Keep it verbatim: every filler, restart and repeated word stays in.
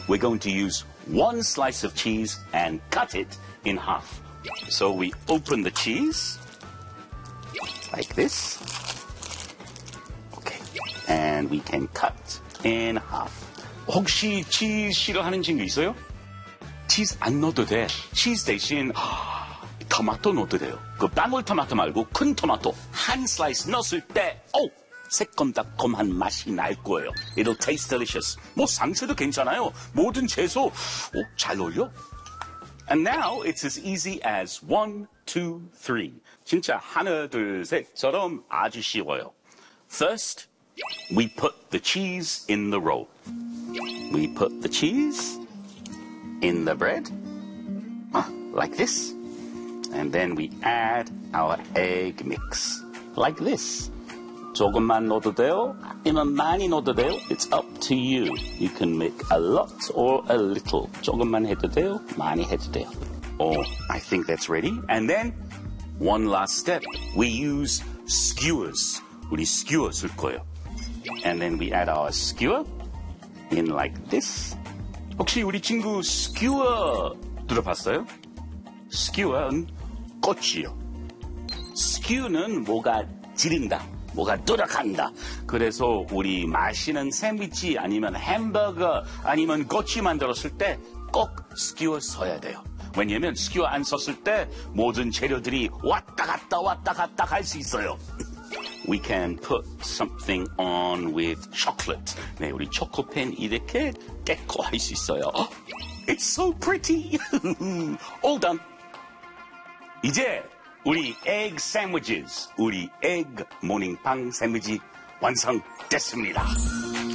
we're going to use one slice of cheese and cut it in half. So we open the cheese like this. Okay. And we can cut in half. 혹시 치즈 싫어하는 친구 있어요? 치즈 안 넣어도 돼. 치즈 대신 토마토 넣어도 돼요. 그 방울 토마토 말고 큰 토마토 한 슬라이스 넣었을 때 오! 새콤달콤한 맛이 날 거예요. It'll taste delicious. 뭐 상추도 괜찮아요. 모든 채소 오, 잘 어울려. And now it's as easy as one, two, three. 진짜 하나, 둘, 셋처럼 아주 쉬워요. First, we put the cheese in the roll. We put the cheese in the bread, uh, like this. And then we add our egg mix, like this. 조금만 넣어도 돼요, 아니면 많이 넣어도 돼요. It's up to you. You can make a lot or a little. 조금만 해도 돼요, 많이 해도 돼요. Oh, I think that's ready. And then one last step. We use skewers. 우리 skewer 쓸 거예요. And then we add our skewer in like this. 혹시 우리 친구 skewer 들어봤어요? skewer는 꼬치요. skew는 뭐가 지른다. 뭐가 돌아간다. 그래서 우리 맛있는 샌드위치 아니면 햄버거 아니면 꼬치 만들었을 때 꼭 스키어 써야 돼요. 왜냐면 스키어 안 썼을 때 모든 재료들이 왔다 갔다 왔다 갔다 할 수 있어요. We can put something on with chocolate. 네, 우리 초코펜 이렇게 데코 할 수 있어요. It's so pretty. All done. 이제 우리 egg sandwiches, 우리 egg 모닝빵 샌드위치 완성됐습니다.